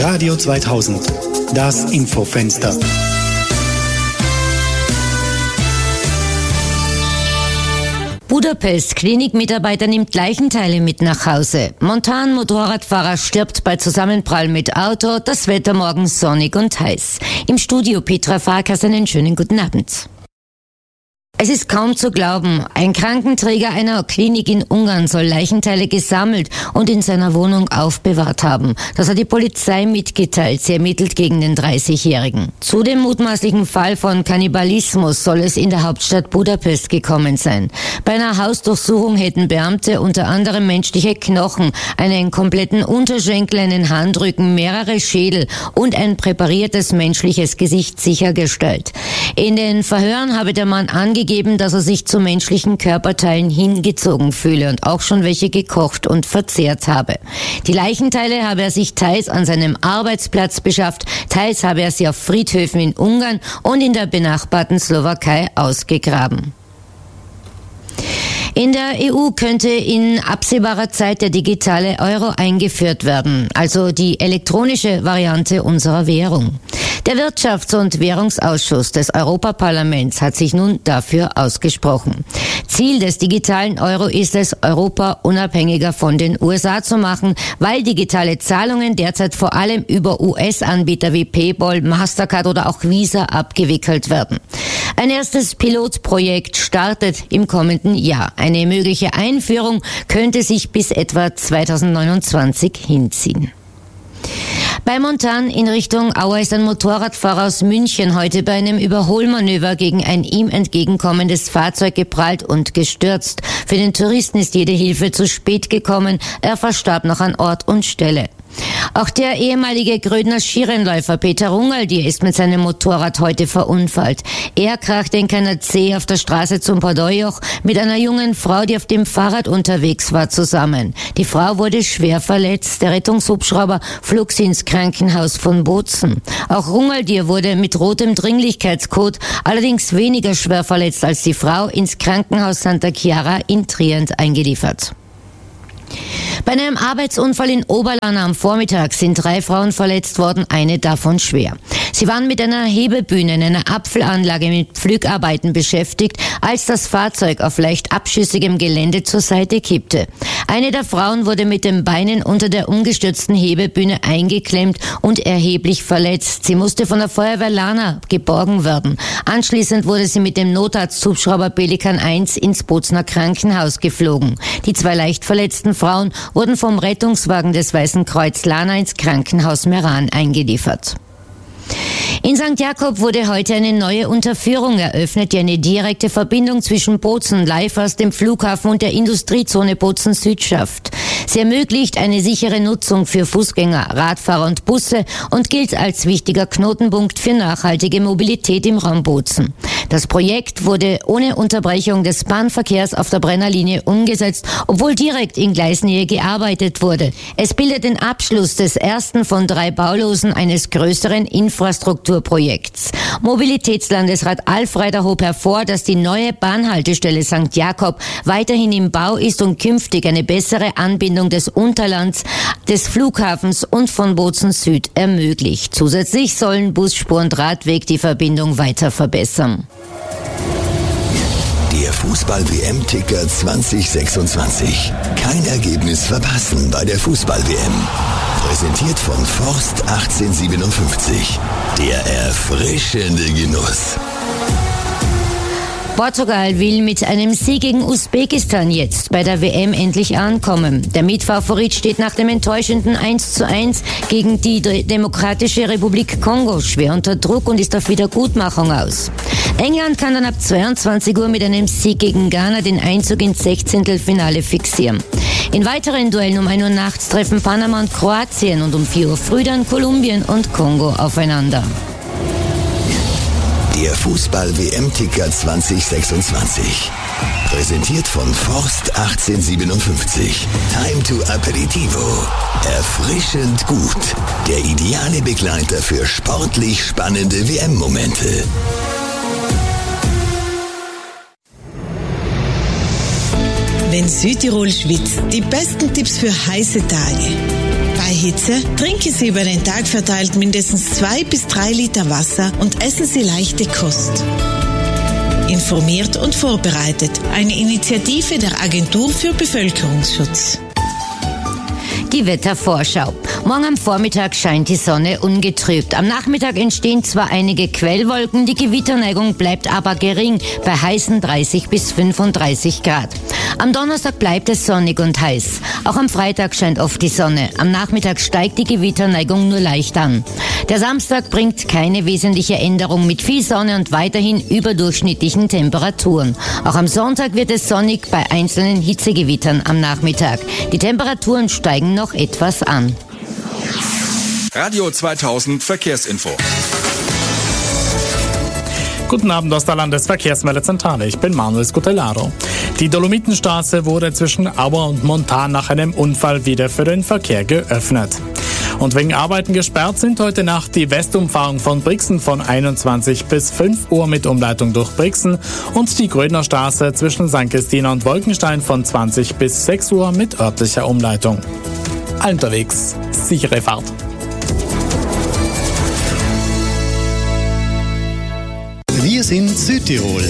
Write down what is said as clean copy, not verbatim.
Radio 2000, das Infofenster. Budapest, Klinikmitarbeiter nimmt Leichenteile mit nach Hause. Montan-Motorradfahrer stirbt bei Zusammenprall mit Auto. Das Wetter morgen sonnig und heiß. Im Studio Petra Farkas, einen schönen guten Abend. Es ist kaum zu glauben, ein Krankenträger einer Klinik in Ungarn soll Leichenteile gesammelt und in seiner Wohnung aufbewahrt haben. Das hat die Polizei mitgeteilt. Sie ermittelt gegen den 30-Jährigen. Zu dem mutmaßlichen Fall von Kannibalismus soll es in der Hauptstadt Budapest gekommen sein. Bei einer Hausdurchsuchung hätten Beamte unter anderem menschliche Knochen, einen kompletten Unterschenkel, einen Handrücken, mehrere Schädel und ein präpariertes menschliches Gesicht sichergestellt. In den Verhören habe der Mann angegeben, dass er sich zu menschlichen Körperteilen hingezogen fühle und auch schon welche gekocht und verzehrt habe. Die Leichenteile habe er sich teils an seinem Arbeitsplatz beschafft, teils habe er sie auf Friedhöfen in Ungarn und in der benachbarten Slowakei ausgegraben. In der EU könnte in absehbarer Zeit der digitale Euro eingeführt werden, also die elektronische Variante unserer Währung. Der Wirtschafts- und Währungsausschuss des Europaparlaments hat sich nun dafür ausgesprochen. Ziel des digitalen Euro ist es, Europa unabhängiger von den USA zu machen, weil digitale Zahlungen derzeit vor allem über US-Anbieter wie PayPal, Mastercard oder auch Visa abgewickelt werden. Ein erstes Pilotprojekt startet im kommenden Jahr. Eine mögliche Einführung könnte sich bis etwa 2029 hinziehen. Bei Montan in Richtung Aue ist ein Motorradfahrer aus München heute bei einem Überholmanöver gegen ein ihm entgegenkommendes Fahrzeug geprallt und gestürzt. Für den Touristen ist jede Hilfe zu spät gekommen. Er verstarb noch an Ort und Stelle. Auch der ehemalige Grödner Skirennläufer Peter Rungaldier ist mit seinem Motorrad heute verunfallt. Er krachte in Kanazee auf der Straße zum Podoljoch mit einer jungen Frau, die auf dem Fahrrad unterwegs war, zusammen. Die Frau wurde schwer verletzt. Der Rettungshubschrauber flog sie ins Krankenhaus von Bozen. Auch Rungaldier wurde mit rotem Dringlichkeitscode, allerdings weniger schwer verletzt als die Frau, ins Krankenhaus Santa Chiara in Trient eingeliefert. Bei einem Arbeitsunfall in Oberlana am Vormittag sind 3 Frauen verletzt worden, eine davon schwer. Sie waren mit einer Hebebühne in einer Apfelanlage mit Pflügarbeiten beschäftigt, als das Fahrzeug auf leicht abschüssigem Gelände zur Seite kippte. Eine der Frauen wurde mit den Beinen unter der umgestürzten Hebebühne eingeklemmt und erheblich verletzt. Sie musste von der Feuerwehr Lana geborgen werden. Anschließend wurde sie mit dem Notarzthubschrauber Pelikan 1 ins Bozener Krankenhaus geflogen. Die 2 leicht verletzten Frauen wurden vom Rettungswagen des Weißen Kreuz Lana ins Krankenhaus Meran eingeliefert. In St. Jakob wurde heute eine neue Unterführung eröffnet, die eine direkte Verbindung zwischen Bozen, Leifers, dem Flughafen und der Industriezone Bozen Süd schafft. Sie ermöglicht eine sichere Nutzung für Fußgänger, Radfahrer und Busse und gilt als wichtiger Knotenpunkt für nachhaltige Mobilität im Raum Bozen. Das Projekt wurde ohne Unterbrechung des Bahnverkehrs auf der Brennerlinie umgesetzt, obwohl direkt in Gleisnähe gearbeitet wurde. Es bildet den Abschluss des ersten von 3 Baulosen eines größeren Infrastrukturprojekts. Mobilitätslandesrat Alfreider hob hervor, dass die neue Bahnhaltestelle St. Jakob weiterhin im Bau ist und künftig eine bessere Anbindung des Unterlands, des Flughafens und von Bozen Süd ermöglicht. Zusätzlich sollen Busspur und Radweg die Verbindung weiter verbessern. Der Fußball-WM-Ticker 2026. Kein Ergebnis verpassen bei der Fußball-WM. Präsentiert von Forst 1857. Der erfrischende Genuss. Portugal will mit einem Sieg gegen Usbekistan jetzt bei der WM endlich ankommen. Der Mitfavorit steht nach dem enttäuschenden 1:1 gegen die Demokratische Republik Kongo schwer unter Druck und ist auf Wiedergutmachung aus. England kann dann ab 22 Uhr mit einem Sieg gegen Ghana den Einzug ins 16. fixieren. In weiteren Duellen um 1 Uhr nachts treffen Panama und Kroatien und um 4 Uhr früh dann Kolumbien und Kongo aufeinander. Der Fußball-WM-Ticker 2026. Präsentiert von Forst 1857. Time to Aperitivo. Erfrischend gut. Der ideale Begleiter für sportlich spannende WM-Momente. Wenn Südtirol schwitzt, die besten Tipps für heiße Tage. Bei Hitze trinken Sie über den Tag verteilt mindestens 2 bis 3 Liter Wasser und essen Sie leichte Kost. Informiert und vorbereitet. Eine Initiative der Agentur für Bevölkerungsschutz. Die Wettervorschau. Morgen am Vormittag scheint die Sonne ungetrübt. Am Nachmittag entstehen zwar einige Quellwolken, die Gewitterneigung bleibt aber gering bei heißen 30 bis 35 Grad. Am Donnerstag bleibt es sonnig und heiß. Auch am Freitag scheint oft die Sonne. Am Nachmittag steigt die Gewitterneigung nur leicht an. Der Samstag bringt keine wesentliche Änderung mit viel Sonne und weiterhin überdurchschnittlichen Temperaturen. Auch am Sonntag wird es sonnig bei einzelnen Hitzegewittern am Nachmittag. Die Temperaturen steigen noch etwas an. Radio 2000 Verkehrsinfo. Guten Abend aus der Landesverkehrsmeldezentrale. Ich bin Manuel Scutellaro. Die Dolomitenstraße wurde zwischen Auer und Montan nach einem Unfall wieder für den Verkehr geöffnet. Und wegen Arbeiten gesperrt sind heute Nacht die Westumfahrung von Brixen von 21 bis 5 Uhr mit Umleitung durch Brixen und die Grödner Straße zwischen St. Christina und Wolkenstein von 20 bis 6 Uhr mit örtlicher Umleitung. All unterwegs, sichere Fahrt. Wir sind Südtirol.